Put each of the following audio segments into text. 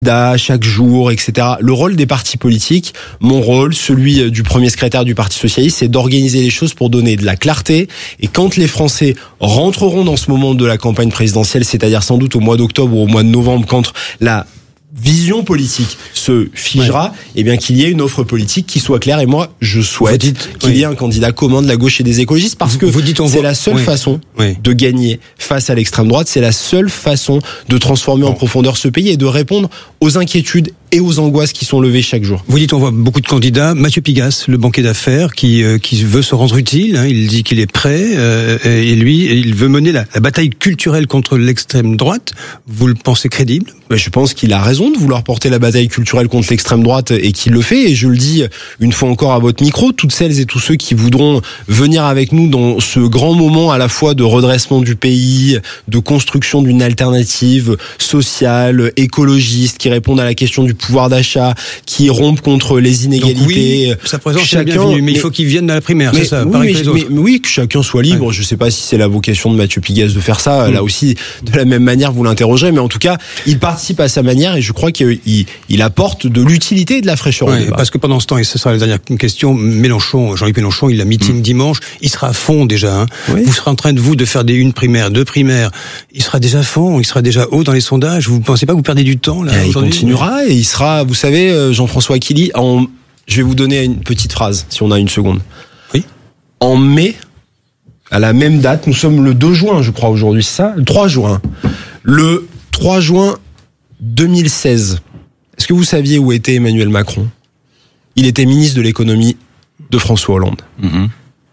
chaque jour, etc. Le rôle des partis politiques, mon rôle, celui du premier secrétaire du Parti socialiste, c'est d'organiser les choses pour donner de la clarté. Et quand les Français rentreront dans ce moment de la campagne présidentielle, c'est-à-dire sans doute au mois d'octobre ou au mois de novembre, quand la vision politique se figera, eh bien qu'il y ait une offre politique qui soit claire. Et moi, je souhaite qu'il y ait un candidat commun de la gauche et des écologistes, parce que c'est la seule façon de gagner face à l'extrême droite. C'est la seule façon de transformer en profondeur ce pays et de répondre aux inquiétudes et aux angoisses qui sont levées chaque jour. Vous dites on voit beaucoup de candidats. Mathieu Pigasse, le banquier d'affaires, qui veut se rendre utile, il dit qu'il est prêt, et lui, il veut mener la bataille culturelle contre l'extrême droite. Vous le pensez crédible ? Je pense qu'il a raison de vouloir porter la bataille culturelle contre l'extrême droite et qu'il le fait. Et je le dis une fois encore à votre micro, toutes celles et tous ceux qui voudront venir avec nous dans ce grand moment à la fois de redressement du pays, de construction d'une alternative sociale, écologiste, qui réponde à la question du pouvoir d'achat, qui rompt contre les inégalités. Donc oui, sa présence est bienvenue, mais il faut qu'il vienne à la primaire, c'est ça, pareil que les autres. Oui, que chacun soit libre. Ouais. Je ne sais pas si c'est la vocation de Mathieu Pigasse de faire ça. Là aussi, de la même manière, vous l'interrogerez. Mais en tout cas, il participe à sa manière et je crois qu'il apporte de l'utilité et de la fraîcheur au débat. Parce que pendant ce temps, et ce sera la dernière question, Jean-Luc Mélenchon, il a meeting dimanche, il sera à fond déjà. Oui. Vous serez en train de faire une primaire, 2 primaires. Il sera déjà à fond, il sera déjà haut dans les sondages. Vous ne pensez pas que vous perdez du temps là il continuera et il sera, vous savez, Jean-François Achilly, je vais vous donner une petite phrase, si on a une seconde. Oui. En mai, à la même date, nous sommes le 2 juin, je crois, aujourd'hui, c'est ça ? Le 3 juin. Le 3 juin 2016. Est-ce que vous saviez où était Emmanuel Macron ? Il était ministre de l'économie de François Hollande. Mm-hmm.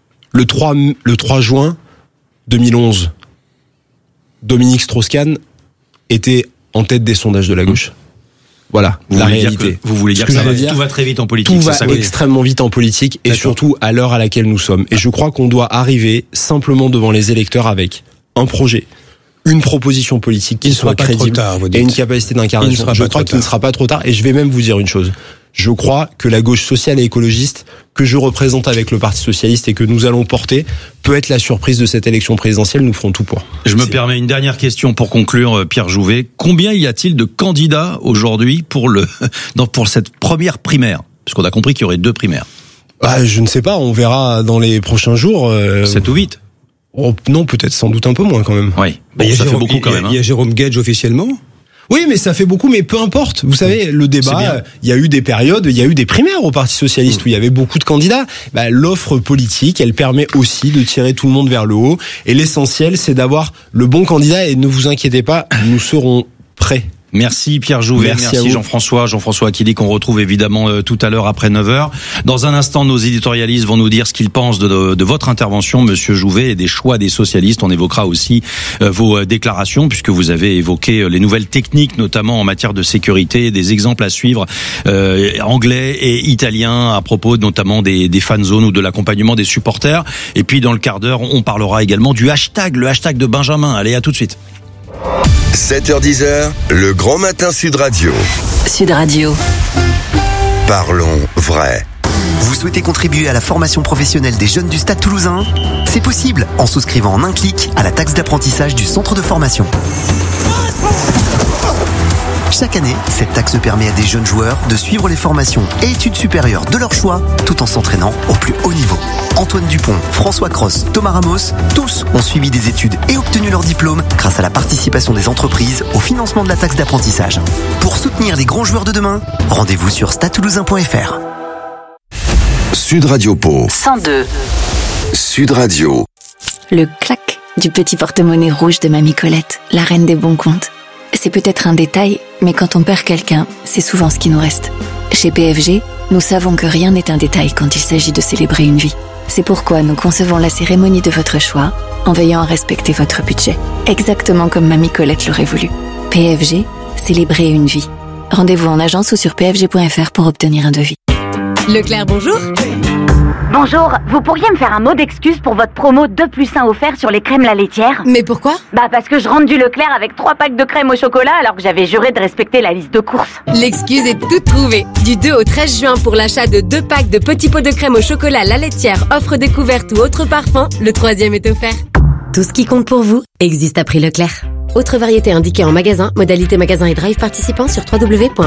Le 3 juin 2011, Dominique Strauss-Kahn était en tête des sondages de la gauche. Voilà, la réalité. Vous voulez dire que tout va très vite en politique. Tout va extrêmement vite en politique et surtout à l'heure à laquelle nous sommes. Et je crois qu'on doit arriver simplement devant les électeurs avec un projet, une proposition politique qui soit crédible et une capacité d'incarnation. Je crois qu'il ne sera pas trop tard et je vais même vous dire une chose. Je crois que la gauche sociale et écologiste que je représente avec le Parti socialiste et que nous allons porter peut être la surprise de cette élection présidentielle. Nous ferons tout pour. Je me permets une dernière question pour conclure, Pierre Jouvet. Combien y a-t-il de candidats aujourd'hui pour cette première primaire ? Parce qu'on a compris qu'il y aurait 2 primaires. Je ne sais pas, on verra dans les prochains jours. 7 ou 8 ? Non, peut-être sans doute un peu moins quand même. Oui, ça fait beaucoup quand même. Il y a Jérôme Guedj officiellement. Oui, mais ça fait beaucoup, mais peu importe. Vous savez, le débat, il y a eu des périodes, il y a eu des primaires au Parti socialiste où il y avait beaucoup de candidats. L'offre politique, elle permet aussi de tirer tout le monde vers le haut. Et l'essentiel, c'est d'avoir le bon candidat. Et ne vous inquiétez pas, nous serons prêts. Merci Pierre Jouvet, merci Jean-François Achilly qu'on retrouve évidemment tout à l'heure après 9h. Dans un instant, nos éditorialistes vont nous dire ce qu'ils pensent de votre intervention, Monsieur Jouvet, et des choix des socialistes. On évoquera aussi vos déclarations, puisque vous avez évoqué les nouvelles techniques, notamment en matière de sécurité, des exemples à suivre anglais et italiens à propos notamment des fan zones ou de l'accompagnement des supporters. Et puis dans le quart d'heure, on parlera également du hashtag, le hashtag de Benjamin. Allez, à tout de suite. 7h-10h, le grand matin Sud Radio. Sud Radio. Parlons vrai. Vous souhaitez contribuer à la formation professionnelle des jeunes du Stade Toulousain ? C'est possible en souscrivant en un clic à la taxe d'apprentissage du centre de formation. Chaque année, cette taxe permet à des jeunes joueurs de suivre les formations et études supérieures de leur choix tout en s'entraînant au plus haut niveau. Antoine Dupont, François Cross, Thomas Ramos, tous ont suivi des études et obtenu leur diplôme grâce à la participation des entreprises au financement de la taxe d'apprentissage. Pour soutenir les grands joueurs de demain, rendez-vous sur stadetoulousain.fr. Sud Radio Pau 102. Sud Radio. Le clac du petit porte-monnaie rouge de Mamie Colette, la reine des bons comptes. C'est peut-être un détail, mais quand on perd quelqu'un, c'est souvent ce qui nous reste. Chez PFG, nous savons que rien n'est un détail quand il s'agit de célébrer une vie. C'est pourquoi nous concevons la cérémonie de votre choix en veillant à respecter votre budget, exactement comme Mamie Colette l'aurait voulu. PFG, célébrer une vie. Rendez-vous en agence ou sur pfg.fr pour obtenir un devis. Leclerc, bonjour. Bonjour, vous pourriez me faire un mot d'excuse pour votre promo 2+1 offert sur les crèmes La Laitière ? Mais pourquoi ? Parce que je rentre du Leclerc avec 3 packs de crème au chocolat alors que j'avais juré de respecter la liste de courses. L'excuse est toute trouvée. Du 2 au 13 juin pour l'achat de 2 packs de petits pots de crème au chocolat La Laitière, offre découverte ou autre parfum, le 3e est offert. Tout ce qui compte pour vous existe à prix Leclerc. Autre variété indiquée en magasin, modalité magasin et drive participant sur www.e.leclerc.fr.